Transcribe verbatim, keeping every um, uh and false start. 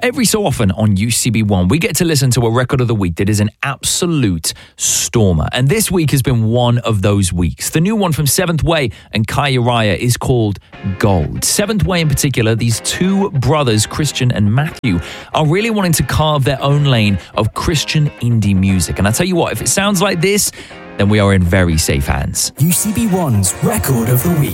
every so often on U C B one, we get to listen to a record of the week that is an absolute stormer. And this week has been one of those weeks. The new one from Seventh Way and Kai Uriah is called Gold. Seventh Way in particular, these two brothers, Christian and Matthew, are really wanting to carve their own lane of Christian indie music. And I tell you what, if it sounds like this, then we are in very safe hands. U C B one's Record of the Week.